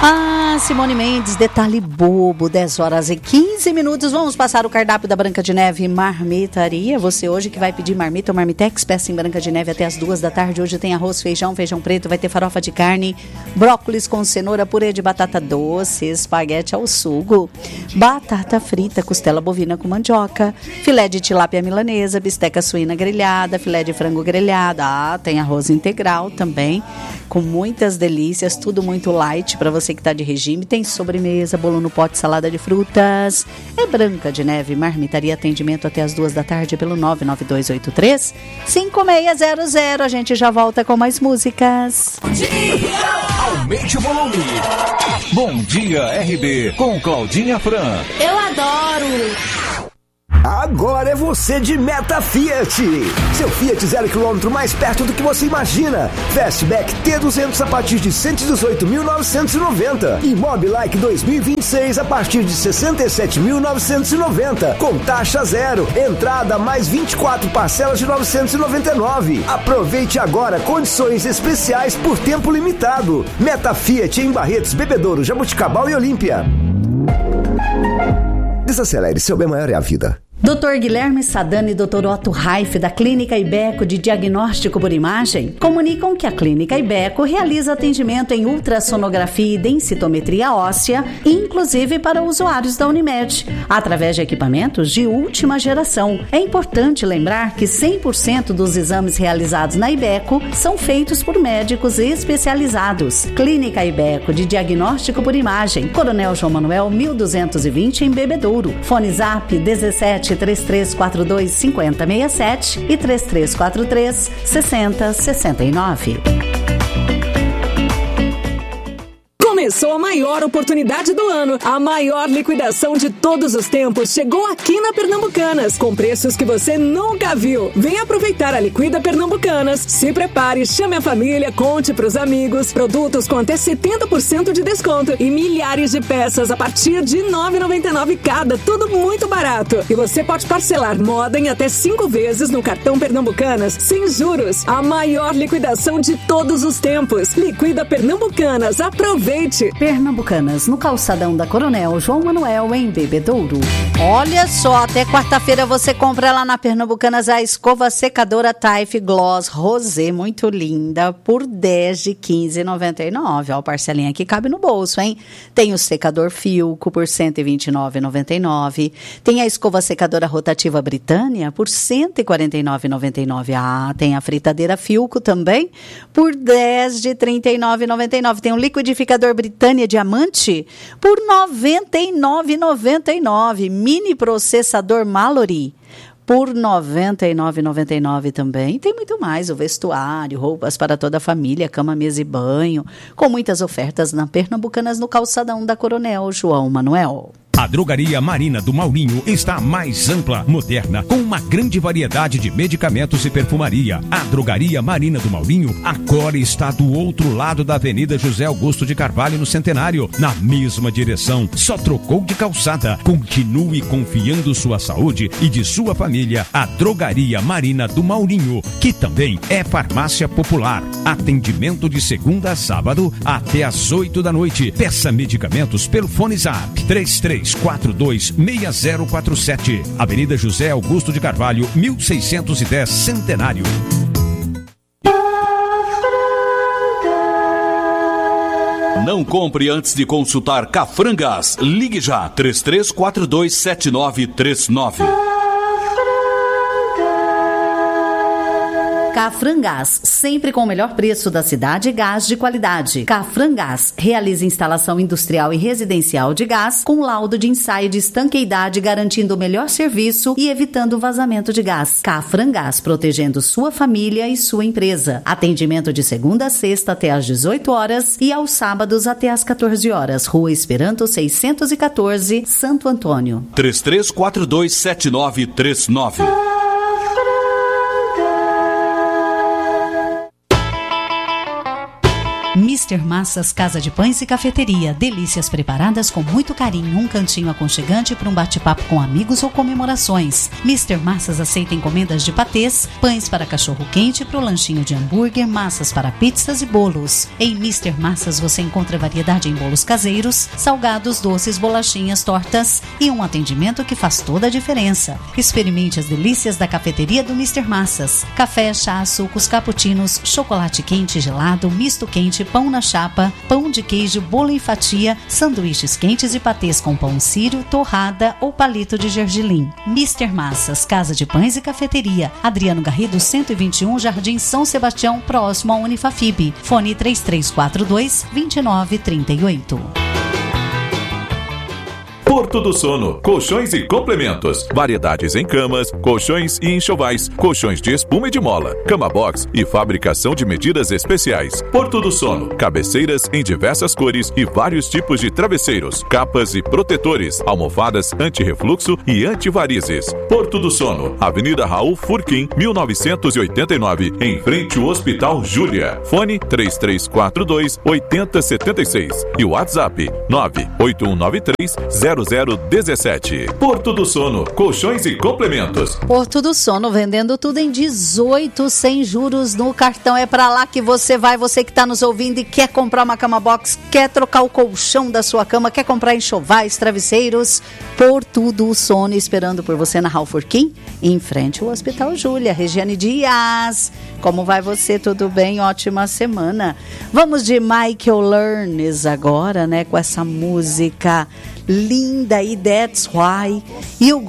Simone Mendes, Detalhe Bobo, 10 horas e 15 minutos. Vamos passar o cardápio da Branca de Neve Marmitaria. Você hoje que vai pedir marmita ou marmitex, peça em Branca de Neve até as 2 da tarde. Hoje tem arroz, feijão preto, vai ter farofa de carne, brócolis com cenoura, purê de batata doce, espaguete ao sugo, batata frita, costela bovina com mandioca, filé de tilápia milanesa, bisteca suína grelhada, filé de frango grelhado. Tem arroz integral também, com muitas delícias, tudo muito light para você que está de regime. Tem sobremesa, bolo no pote, salada de frutas. É Branca de Neve Marmitaria, atendimento até as 2 da tarde pelo 99283-5600. A gente já volta com mais músicas. Bom dia! Aumente o volume. Bom dia, RB, com Claudinha Fran. Eu adoro! Agora é você de Meta Fiat. Seu Fiat 0 km mais perto do que você imagina. Fastback T200 a partir de 118.990. E Mobilike 2026 a partir de 67.990. Com taxa zero. Entrada mais 24 parcelas de 999. Aproveite agora condições especiais por tempo limitado. Meta Fiat em Barretos, Bebedouro, Jabuticabal e Olímpia. Desacelere, seu bem maior é a vida. Dr. Guilherme Sadani e Dr. Otto Raif, da Clínica Ibeco de Diagnóstico por Imagem, comunicam que a Clínica Ibeco realiza atendimento em ultrassonografia e densitometria óssea, inclusive para usuários da Unimed, através de equipamentos de última geração. É importante lembrar que 100% dos exames realizados na Ibeco são feitos por médicos especializados. Clínica Ibeco de Diagnóstico por Imagem, Coronel João Manuel 1220 em Bebedouro. Fone Zap 1733425067 e 3343-6069. Começou a maior oportunidade do ano. A maior liquidação de todos os tempos chegou aqui na Pernambucanas, com preços que você nunca viu. Venha aproveitar a Liquida Pernambucanas. Se prepare, chame a família, conte pros amigos. Produtos com até 70% de desconto e milhares de peças a partir de R$ 9,99 cada. Tudo muito barato. E você pode parcelar moda em até 5 vezes no cartão Pernambucanas, sem juros. A maior liquidação de todos os tempos. Liquida Pernambucanas. Aproveite! Pernambucanas, no calçadão da Coronel João Manuel, em Bebedouro. Olha só, até quarta-feira você compra lá na Pernambucanas a escova secadora Taif Gloss Rosé, muito linda, por R$10 de R$15,99. Ó, parcelinha que cabe no bolso, hein? Tem o secador Filco por R$129,99. Tem a escova secadora rotativa Britânia por R$149,99. Tem a fritadeira Filco também por R$10 de R$39,99. Tem um liquidificador Britânia Diamante por R$99,99. Mini processador Mallory por R$ 99,99 também. Tem muito mais, o vestuário, roupas para toda a família, cama, mesa e banho, com muitas ofertas na Pernambucanas, no calçadão da Coronel João Manuel. A Drogaria Marina do Maurinho está mais ampla, moderna, com uma grande variedade de medicamentos e perfumaria. A Drogaria Marina do Maurinho agora está do outro lado da Avenida José Augusto de Carvalho, no Centenário, na mesma direção. Só trocou de calçada. Continue confiando sua saúde e de sua família à Drogaria Marina do Maurinho, que também é farmácia popular. Atendimento de segunda a sábado até às 8 da noite. Peça medicamentos pelo fone Zap 3342-6047. Avenida José Augusto de Carvalho, 1610, Centenário. Não compre antes de consultar Cafrangas. Ligue já, 33427939. Cafrangás, sempre com o melhor preço da cidade e gás de qualidade. Cafrangás realiza instalação industrial e residencial de gás com laudo de ensaio de estanqueidade, garantindo o melhor serviço e evitando o vazamento de gás. Cafrangás, protegendo sua família e sua empresa. Atendimento de segunda a sexta até às 18 horas e aos sábados até às 14 horas. Rua Esperanto 614, Santo Antônio. 33427939. Mr. Massas Casa de Pães e Cafeteria. Delícias preparadas com muito carinho. Um cantinho aconchegante para um bate-papo com amigos ou comemorações. Mr. Massas aceita encomendas de patês, pães para cachorro-quente, para o lanchinho de hambúrguer, massas para pizzas e bolos. Em Mr. Massas você encontra variedade em bolos caseiros, salgados, doces, bolachinhas, tortas e um atendimento que faz toda a diferença. Experimente as delícias da cafeteria do Mr. Massas. Café, chá, sucos, cappuccinos, chocolate quente e gelado, misto quente, pão na chapa, pão de queijo, bolo em fatia, sanduíches quentes e patês com pão sírio, torrada ou palito de gergelim. Mr. Massas, Casa de Pães e Cafeteria. Adriano Garrido, 121, Jardim São Sebastião, próximo à Unifafib. Fone 3342-2938. Porto do Sono, colchões e complementos, variedades em camas, colchões e enxovais, colchões de espuma e de mola, cama box e fabricação de medidas especiais. Porto do Sono, cabeceiras em diversas cores e vários tipos de travesseiros, capas e protetores, almofadas anti-refluxo e anti-varizes. Porto do Sono, Avenida Raul Furquim, 1989, em frente ao Hospital Júlia. Fone 3342-8076 e o WhatsApp 98193-0017. Porto do Sono, colchões e complementos. Porto do Sono, vendendo tudo em 18 sem juros no cartão. É pra lá que você vai, você que tá nos ouvindo e quer comprar uma cama box, quer trocar o colchão da sua cama, quer comprar enxovais, travesseiros. Porto do Sono esperando por você na Raul Furquim, em frente ao Hospital Júlia. Regiane Dias, como vai você? Tudo bem? Ótima semana. Vamos de Michael Learns agora, né, com essa música linda e That's Why. E o